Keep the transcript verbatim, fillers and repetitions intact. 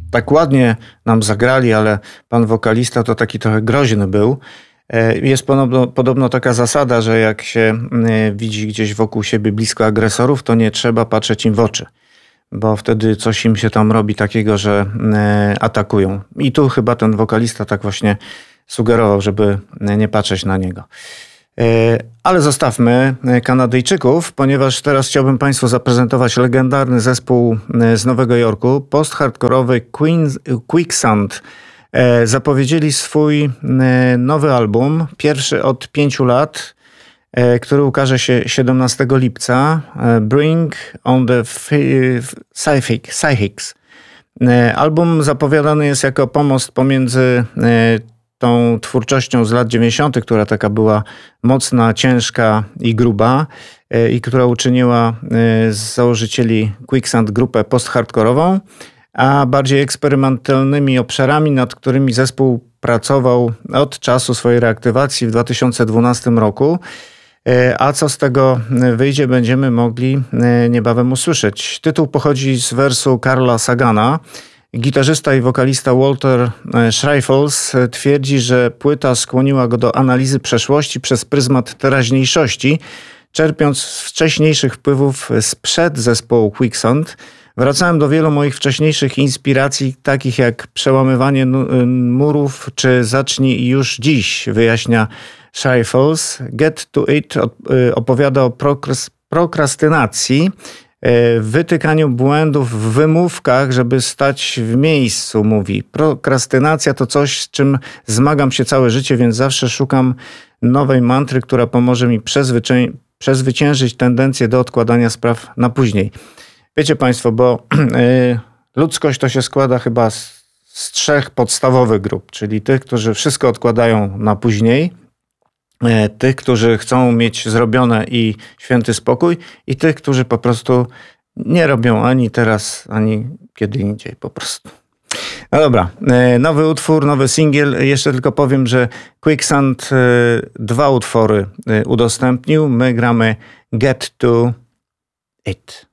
tak ładnie nam zagrali, ale pan wokalista to taki trochę groźny był. Jest podobno, podobno taka zasada, że jak się widzi gdzieś wokół siebie blisko agresorów, to nie trzeba patrzeć im w oczy, bo wtedy coś im się tam robi takiego, że atakują. I tu chyba ten wokalista tak właśnie sugerował, żeby nie patrzeć na niego. Ale zostawmy Kanadyjczyków, ponieważ teraz chciałbym Państwu zaprezentować legendarny zespół z Nowego Jorku, post-hardkorowy Quicksand. Zapowiedzieli swój nowy album, pierwszy od pięciu lat, który ukaże się siedemnastego lipca. Bring on the Psychics. Album zapowiadany jest jako pomost pomiędzy tą twórczością z lat dziewięćdziesiątych, która taka była mocna, ciężka i gruba i która uczyniła z założycieli Quicksand grupę post-hardkorową, a bardziej eksperymentalnymi obszarami, nad którymi zespół pracował od czasu swojej reaktywacji w dwa tysiące dwunastym roku. A co z tego wyjdzie, będziemy mogli niebawem usłyszeć. Tytuł pochodzi z wersu Carla Sagana. Gitarzysta i wokalista Walter Schreifels twierdzi, że płyta skłoniła go do analizy przeszłości przez pryzmat teraźniejszości, czerpiąc z wcześniejszych wpływów sprzed zespołu Quicksand. Wracałem do wielu moich wcześniejszych inspiracji, takich jak Przełamywanie murów czy Zacznij już dziś, wyjaśnia Schreifels. Get to It opowiada o prokrastynacji, wytykaniu błędów w wymówkach, żeby stać w miejscu, mówi. Prokrastynacja to coś, z czym zmagam się całe życie, więc zawsze szukam nowej mantry, która pomoże mi przezwycię- przezwyciężyć tendencję do odkładania spraw na później. Wiecie Państwo, bo y, ludzkość to się składa chyba z, z trzech podstawowych grup, czyli tych, którzy wszystko odkładają na później, y, tych, którzy chcą mieć zrobione i święty spokój i tych, którzy po prostu nie robią ani teraz, ani kiedy indziej po prostu. No dobra, y, nowy utwór, nowy singiel. Jeszcze tylko powiem, że Quicksand y, dwa utwory y, udostępnił. My gramy Get to It.